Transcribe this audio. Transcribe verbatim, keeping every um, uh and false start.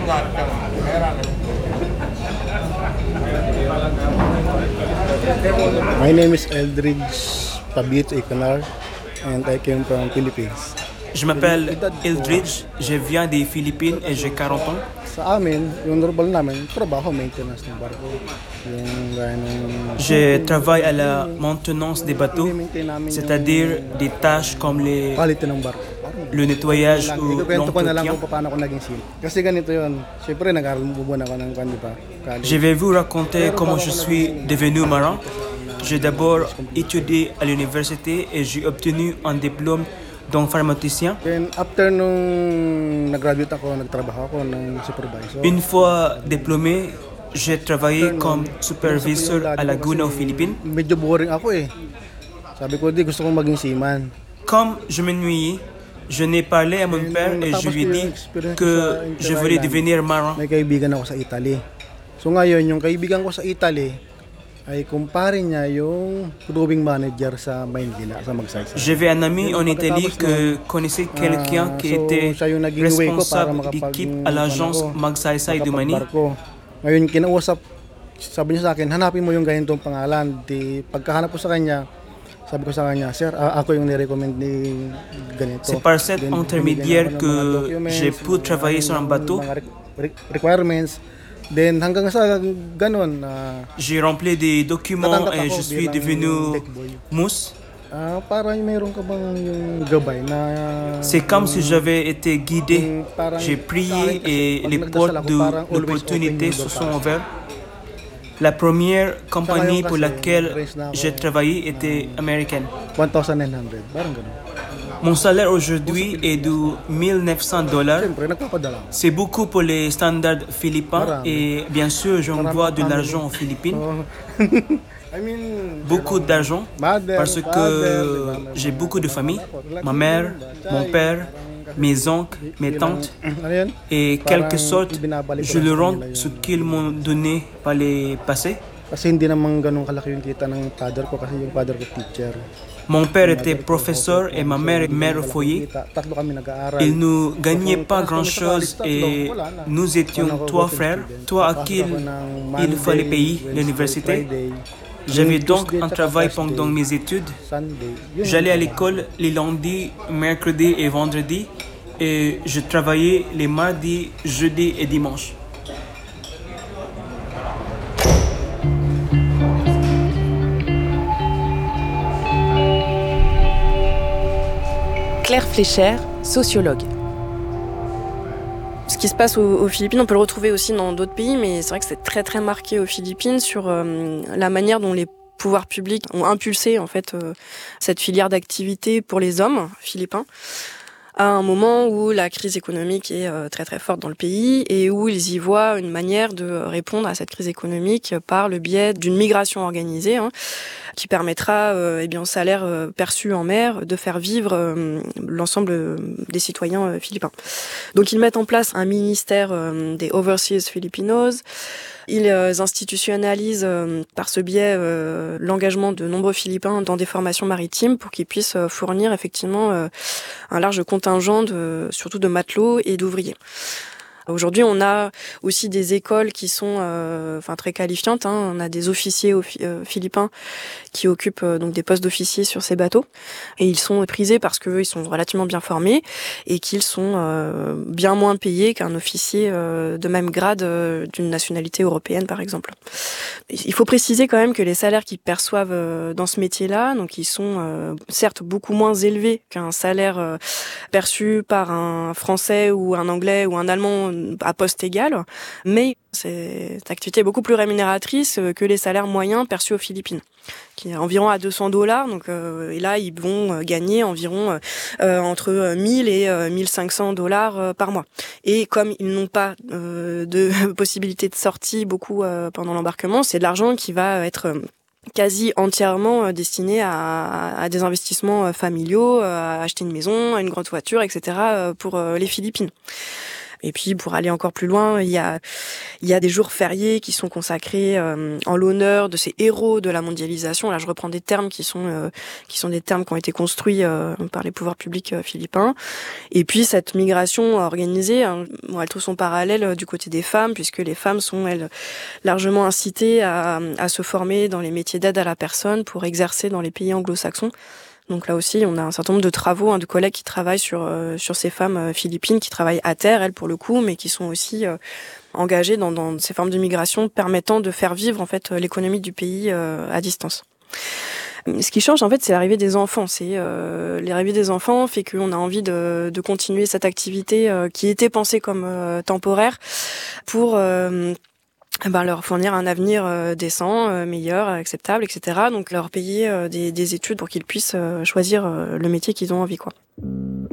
My name is Eldridge Pabit Ikonar and I came from Philippines. Je m'appelle Eldridge, je viens des Philippines et j'ai quarante ans. Sa amin, yung normal namin, trabaho, maintenance ng barko. Yung gaya ng... Je travaille à la maintenance des bateaux, c'est-à-dire des tâches comme les, quality ng barko. le nettoyage ou Ikukwento ko na lang l'entretien. kung paano ako naging sim. Kasi ganito yun. Siyempre, nag-aaral mo muna ako ng kwan, di ba? College. Je vais vous raconter comment je suis devenu marin. J'ai d'abord étudié à l'université et j'ai obtenu un diplôme d'informaticien. Then, after nung nag-graduate ako, nagtrabaho ako ng supervisor. Une fois diplômé, j'ai travaillé comme superviseur à Laguna aux Philippines. Medyo boring ako eh. Sabi ko, di gusto kong maging seaman. Comme je m'ennuyais, je n'ai parlé à mon père et je lui ai dit que je voulais devenir marin. May kaibigan ako sa Italy. So ngayon, yung kaibigan ko sa Italy ay kumpare niya yung crewing manager sa Maynila, sa Magsaysay. J'avais un ami en Italie qui connaissait quelqu'un qui était responsable d'équipe à l'agence Magsaysay de Manille. Ngayon, kinausap, sabi niya sa akin, hanapin mo yung ganitong pangalan. Di, pagkahanap ko sa kanya, sabi ko sa kanya, sir, uh, ako yung nirecommend ni ganito. C'est par cet Then, intermédiaire que j'ai pu travailler sur un bateau. Requirements. Then hanggang sa ganun, uh, j'ai rempli des documents et je suis devenu mousse. Uh, parang mayroon ka bang yung gabay na... C'est comme si j'avais été guidé. J'ai prié et les portes de l'opportunité se sont ouvertes. La première compagnie pour laquelle j'ai travaillé était américaine. nineteen hundred, parang ganun. Mon salaire aujourd'hui est de mille neuf cents dollars. C'est beaucoup pour les standards philippins et bien sûr j'envoie de l'argent aux Philippines. Beaucoup d'argent parce que j'ai beaucoup de famille. Ma mère, mon père, mes oncles, mes tantes. Et quelque sorte, je leur rends ce qu'ils m'ont donné par les passés. Kasi hindi naman ganun kalaki yung kita ng father ko kasi yung father ko teacher. Mon père était professeur et ma mère est mère au foyer. Il ne gagnait pas grand-chose et nous étions trois frères, trois à qui il fallait payer l'université. J'avais donc un travail pendant mes études. J'allais à l'école les lundis, mercredis et vendredis et je travaillais les mardis, jeudis et dimanches. Claire Fléchère, sociologue. Ce qui se passe aux, aux Philippines, on peut le retrouver aussi dans d'autres pays, mais c'est vrai que c'est très très marqué aux Philippines sur euh, la manière dont les pouvoirs publics ont impulsé en fait euh, cette filière d'activité pour les hommes philippins à un moment où la crise économique est euh, très très forte dans le pays et où ils y voient une manière de répondre à cette crise économique par le biais d'une migration organisée hein, qui permettra euh, eh bien, au salaire euh, perçu en mer de faire vivre euh, l'ensemble euh, des citoyens euh, philippins. Donc ils mettent en place un ministère euh, des Overseas Filipinos. Ils euh, institutionnalisent euh, par ce biais euh, l'engagement de nombreux Philippins dans des formations maritimes pour qu'ils puissent euh, fournir effectivement euh, un large contingent, de, surtout de matelots et d'ouvriers. Aujourd'hui, on a aussi des écoles qui sont euh, enfin, très qualifiantes. Hein. On a des officiers euh, philippins qui occupent euh, donc des postes d'officiers sur ces bateaux. Et ils sont prisés parce qu'ils sont relativement bien formés et qu'ils sont euh, bien moins payés qu'un officier euh, de même grade euh, d'une nationalité européenne, par exemple. Il faut préciser quand même que les salaires qu'ils perçoivent euh, dans ce métier-là, donc ils sont euh, certes beaucoup moins élevés qu'un salaire euh, perçu par un Français ou un Anglais ou un Allemand à poste égal, mais cette activité est beaucoup plus rémunératrice que les salaires moyens perçus aux Philippines, qui est environ à deux cents dollars. Donc, euh, et là, ils vont gagner environ euh, entre mille et mille cinq cents dollars euh, par mois. Et comme ils n'ont pas euh, de possibilité de sortie beaucoup euh, pendant l'embarquement, c'est de l'argent qui va être euh, quasi entièrement destiné à, à des investissements familiaux, à acheter une maison, une grande voiture, et cetera pour les Philippines. Et puis pour aller encore plus loin, il y a il y a des jours fériés qui sont consacrés euh, en l'honneur de ces héros de la mondialisation. Là, je reprends des termes qui sont euh, qui sont des termes qui ont été construits euh, par les pouvoirs publics euh, philippins. Et puis cette migration organisée, hein, bon, elle trouve son parallèle euh, du côté des femmes, puisque les femmes sont elles largement incitées à à se former dans les métiers d'aide à la personne pour exercer dans les pays anglo-saxons. Donc là aussi, on a un certain nombre de travaux, hein, de collègues qui travaillent sur euh, sur ces femmes euh, philippines, qui travaillent à terre, elles pour le coup, mais qui sont aussi euh, engagées dans, dans ces formes de migration permettant de faire vivre en fait l'économie du pays euh, à distance. Ce qui change en fait, c'est l'arrivée des enfants. C'est euh, l'arrivée des enfants fait qu'on a envie de, de continuer cette activité euh, qui était pensée comme euh, temporaire pour euh, ben, leur fournir un avenir euh, décent, euh, meilleur, acceptable, et cetera. Donc leur payer euh, des, des études pour qu'ils puissent euh, choisir euh, le métier qu'ils ont envie, quoi.